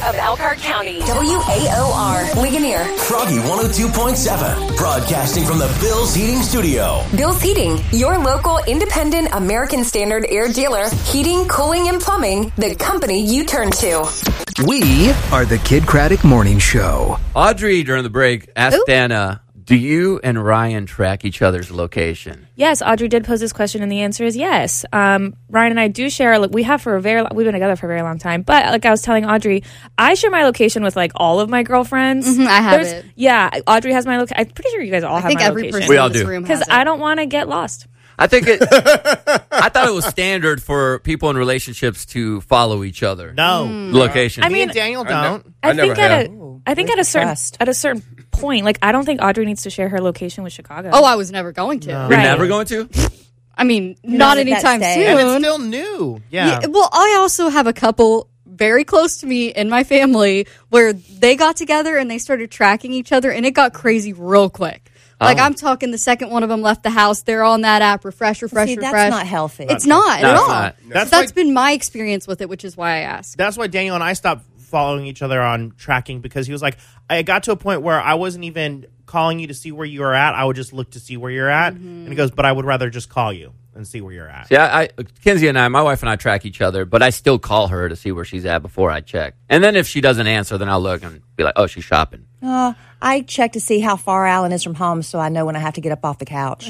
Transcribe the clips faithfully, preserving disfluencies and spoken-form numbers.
of Elkhart County. W A O R, Ligonier. Froggy one oh two point seven, broadcasting from the Bill's Heating Studio. Bill's Heating, your local independent American Standard air dealer. Heating, cooling, and plumbing, the company you turn to. We are the Kid Craddock Morning Show. Audrey, during the break, asked Ooh. Dana, do you and Ryan track each other's location? Yes, Audrey did pose this question, and the answer is yes. Um, Ryan and I do share. Like, we have for a very, we've been together for a very long time. But like I was telling Audrey, I share my location with like all of my girlfriends. Mm-hmm, I have There's, it. Yeah, Audrey has my location. I'm pretty sure you guys all I have think my every location. person We in all this do. room Because has it. I don't want to get lost. I think it. I thought it was standard for people in relationships to follow each other. No. Location. I Me mean, and Daniel don't. I, I never think at have. a, I think at a certain trust. at a certain point, like I don't think Audrey needs to share her location with Chicago. Oh, I was never going to. You're Right. never going to? I mean, not at that anytime stage. soon. And it's still new. Yeah. Yeah, well, I also have a couple very close to me in my family where they got together and they started tracking each other, and it got crazy real quick. Like, Oh. I'm talking the second one of them left the house, they're on that app, refresh, refresh, See, that's refresh. not healthy. It's not No, at it's all. not. That's That's why- been my experience with it, which is why I asked. That's why Daniel and I stopped following each other on tracking, because he was like, I got to a point where I wasn't even calling you to see where you were at. I would just look to see where you're at. Mm-hmm. And he goes, but I would rather just call you and see where you're at. Yeah, I, Kinsey and I, my wife and I track each other, but I still call her to see where she's at before I check. And then if she doesn't answer, then I'll look and be like, oh, she's shopping. Uh, I check to see how far Alan is from home so I know when I have to get up off the couch.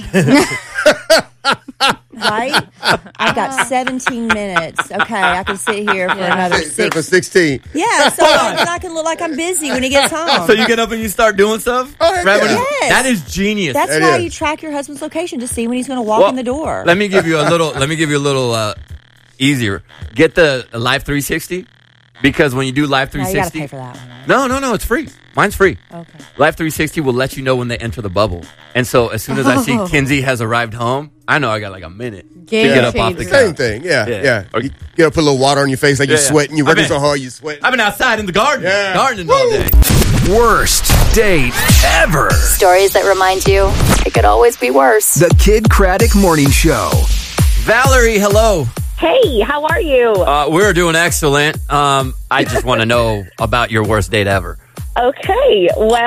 Right? I've got seventeen minutes. Okay, I can sit here for another Except for six. sixteen. Yeah, so then I can look like I'm busy when he gets home. So you get up and you start doing stuff? Oh, heck Right when yeah. you- Yes. That is genius. That's That why is. you track your husband's location to see when he's going to walk Well, in the door. Let me give you a little. Let me give you a little uh, easier. Get the Live three sixty, because when you do Live No, three you got to sixty, pay for that one. no, no, no, it's free. Mine's free. Okay. Live three sixty will let you know when they enter the bubble, and so as soon as I see Oh. Kinsey has arrived home, I know I got like a minute Game to get up off the changer. couch. Same thing. Yeah, Yeah. yeah. Or- You get up, put a little water on your face like Yeah, you're yeah. sweating. You're I working mean- so hard, you're sweating. I've been outside in the garden, Yeah. gardening all day. Worst date ever. Stories that remind you it could always be worse. The Kid Craddock Morning Show. Valerie, hello. Hey, how are you? Uh, we're doing excellent. Um, I just want to know about your worst date ever. Okay, well.